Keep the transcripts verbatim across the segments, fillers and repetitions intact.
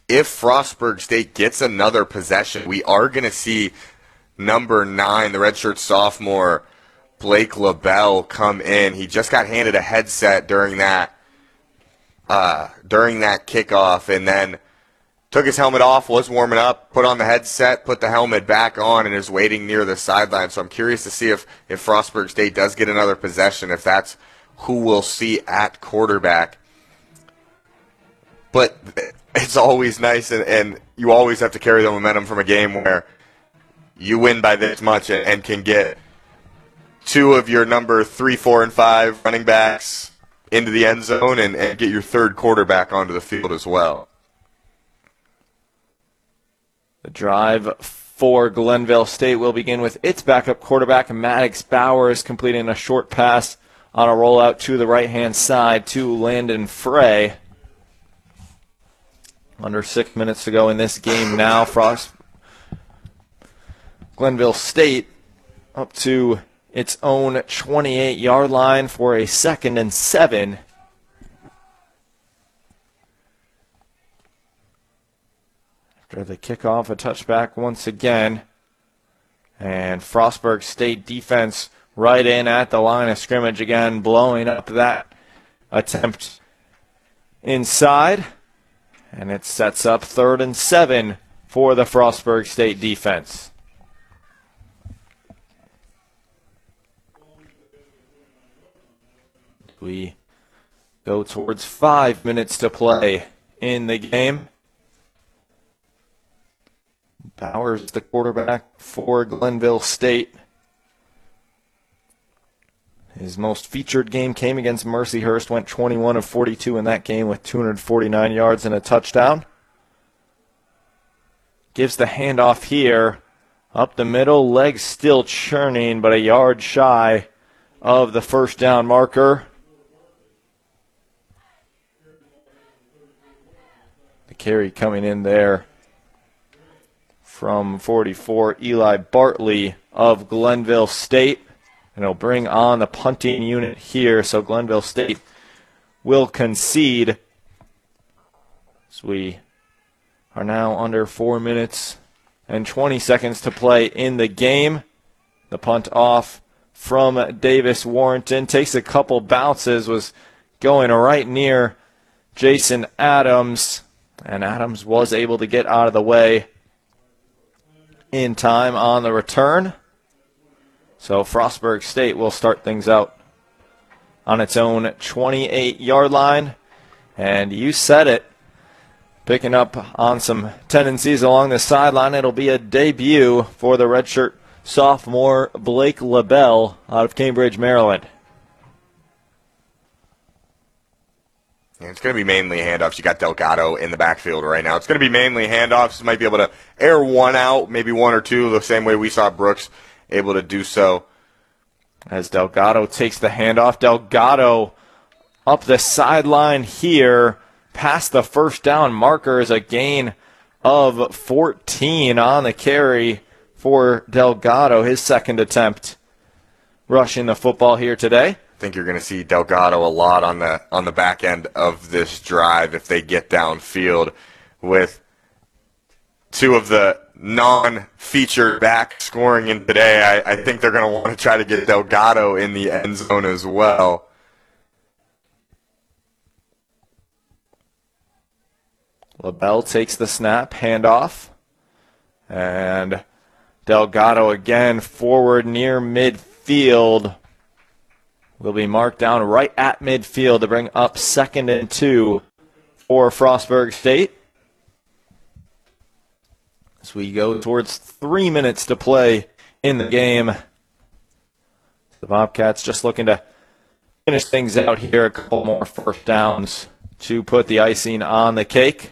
if Frostburg State gets another possession, we are going to see number nine, the redshirt sophomore, Blake LaBelle, come in. He just got handed a headset during that uh, during that kickoff, and then took his helmet off, was warming up, put on the headset, put the helmet back on, and is waiting near the sideline. So I'm curious to see if, if Frostburg State does get another possession, if that's who we'll see at quarterback. But it's always nice, and, and you always have to carry the momentum from a game where you win by this much and, and can get two of your number three, four, and five running backs into the end zone and, and get your third quarterback onto the field as well. The drive for Glenville State will begin with its backup quarterback, Maddox Bowers, completing a short pass on a rollout to the right-hand side to Landon Frey. Under six minutes to go in this game now. Frost Glenville State up to its own twenty-eight-yard line for a second and seven. After the kickoff, a touchback once again. And Frostburg State defense right in at the line of scrimmage again, blowing up that attempt inside. And it sets up third and seven for the Frostburg State defense. We go towards five minutes to play in the game. Bowers, the quarterback for Glenville State. His most featured game came against Mercyhurst, went twenty-one of forty-two in that game with two hundred forty-nine yards and a touchdown. Gives the handoff here. Up the middle, legs still churning, but a yard shy of the first down marker. The carry coming in there from forty-four, Eli Bartley of Glenville State. And it'll bring on the punting unit here, so Glenville State will concede. So we are now under four minutes and twenty seconds to play in the game. The punt off from Davis Warrington. Takes a couple bounces, was going right near Jason Adams. And Adams was able to get out of the way in time on the return. So Frostburg State will start things out on its own twenty-eight-yard line. And you said it, picking up on some tendencies along the sideline. It'll be a debut for the redshirt sophomore Blake LaBelle out of Cambridge, Maryland. And it's going to be mainly handoffs. You got Delgado in the backfield right now. It's going to be mainly handoffs. Might be able to air one out, maybe one or two, the same way we saw Brooks able to do so. As Delgado takes the handoff, Delgado up the sideline here, past the first down marker, is a gain of fourteen on the carry for Delgado, his second attempt rushing the football here today. I think you're going to see Delgado a lot on the on the back end of this drive if they get downfield with two of the non-featured back scoring in today. I, I think they're going to want to try to get Delgado in the end zone as well. LaBelle takes the snap, handoff, and Delgado again forward near midfield. Will be marked down right at midfield to bring up second and two for Frostburg State. As we go towards three minutes to play in the game. The Bobcats just looking to finish things out here. A couple more first downs to put the icing on the cake.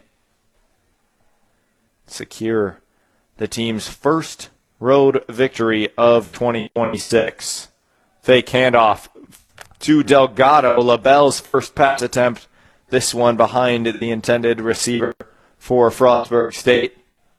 Secure the team's first road victory of twenty twenty-six. Fake handoff to Delgado. LaBelle's first pass attempt. This one behind the intended receiver for Frostburg State.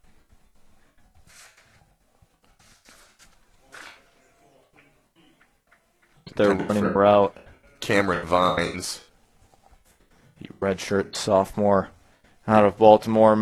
They're running route. Cameron Vines. The redshirt sophomore out of Baltimore.